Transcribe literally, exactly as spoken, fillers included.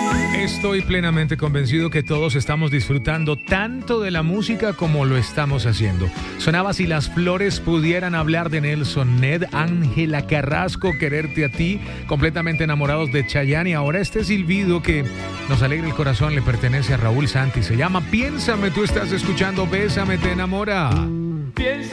Estoy plenamente convencido que todos estamos disfrutando tanto de la música como lo estamos haciendo. Sonaba Si las flores pudieran hablar de Nelson Ned, Ángela Carrasco, Quererte a ti, completamente enamorados de Chayanne, y ahora este silbido que nos alegra el corazón le pertenece a Raúl Santi. Se llama Piénsame, tú estás escuchando Bésame, te enamora. Piensa